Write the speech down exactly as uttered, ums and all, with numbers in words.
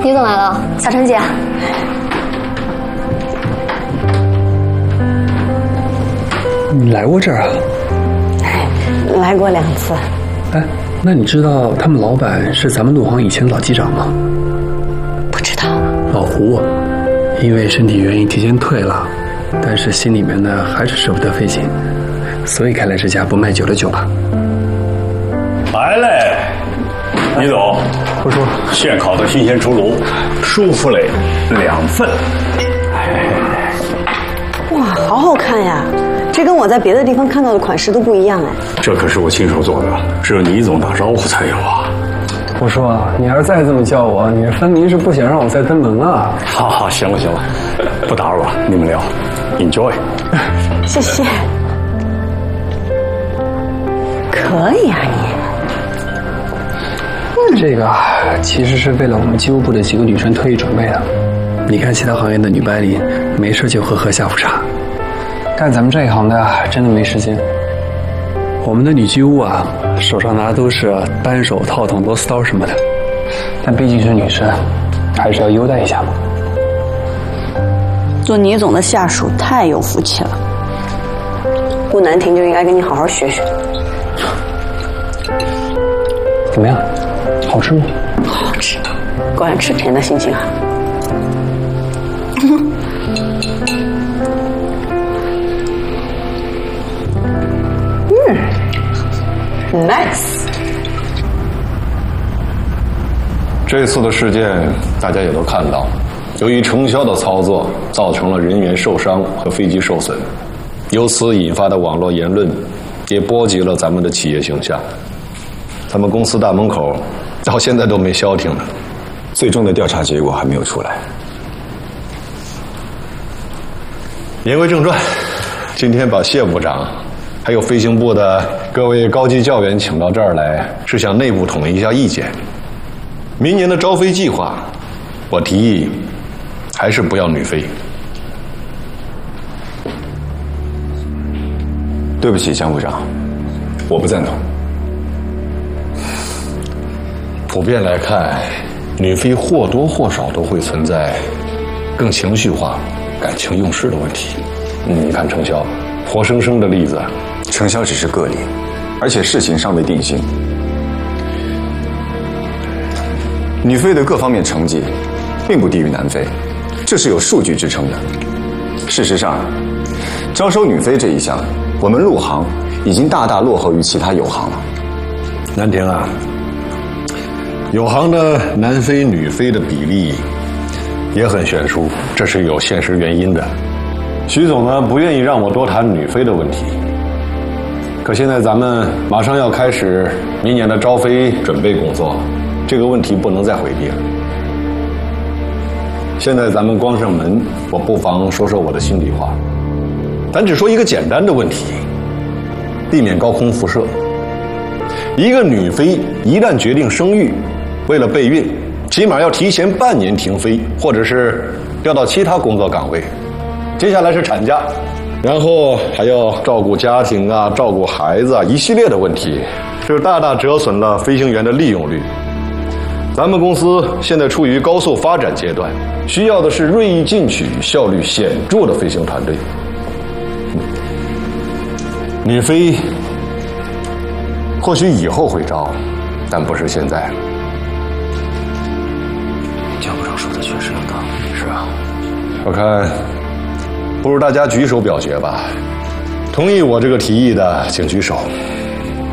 李总来了，小陈姐。 你来过这儿啊？ 来过两次。 哎，那你知道他们老板是咱们陆航以前老机长吗？ 不知道。 老胡，因为身体原因提前退了，但是心里面呢还是舍不得费劲，所以开了这家不卖酒的酒吧。 来嘞，李总， 不说现烤的新鲜出炉，舒服嘞，两份。 哇，好好看呀！这跟我在别的地方看到的款式都不一样哎。 这可是我亲手做的，只有倪总打招呼才有啊。 我说，你要是再这么叫我，你分明是不想让我再登门啊！ 好好，行了行了，不打扰了，你们聊 ，enjoy。 谢谢。可以啊你。这个其实是为了我们机务部的几个女生特意准备的。你看其他行业的女白领，没事就喝喝下午茶，干咱们这一行的真的没时间。我们的女机务啊，手上拿的都是单手套筒、螺丝刀什么的，但毕竟是女生，还是要优待一下嘛。 做倪总的下属太有福气了，顾南亭就应该跟你好好学学。 怎么样？好吃吗？ 好吃，果然吃甜的心情好。嗯 ，nice。 这次的事件大家也都看到，由于承销的操作，造成了人员受伤和飞机受损，由此引发的网络言论，也波及了咱们的企业形象。咱们公司大门口到现在都没消停呢， 最终的调查结果还没有出来。 言归正传，今天把谢部长还有飞行部的各位高级教员请到这儿来，是想内部统一一下意见。明年的招飞计划，我提议还是不要女飞。 对不起，江部长，我不赞同。 普遍来看，女飞或多或少都会存在更情绪化、感情用事的问题。嗯，你看程潇，活生生的例子。 程潇只是个例，而且事情尚未定性。女飞的各方面成绩并不低于男飞，这是有数据支撑的。事实上，招收女飞这一项，我们陆航已经大大落后于其他友航了。 南亭啊，友航的男飞女飞的比例也很悬殊，这是有现实原因的。徐总呢不愿意让我多谈女飞的问题，可现在咱们马上要开始明年的招飞准备工作，这个问题不能再回避了。现在咱们关上门，我不妨说说我的心里话。咱只说一个简单的问题，避免高空辐射。一个女飞一旦决定生育，为了备孕，起码要提前半年停飞，或者是调到其他工作岗位。接下来是产假，然后还要照顾家庭啊，照顾孩子啊，一系列的问题，这大大折损了飞行员的利用率。咱们公司现在处于高速发展阶段，需要的是锐意进取、效率显著的飞行团队。女飞或许以后会招，但不是现在。 江部长说的确实有道理，是吧？ 我看不如大家举手表决吧。同意我这个提议的，请举手。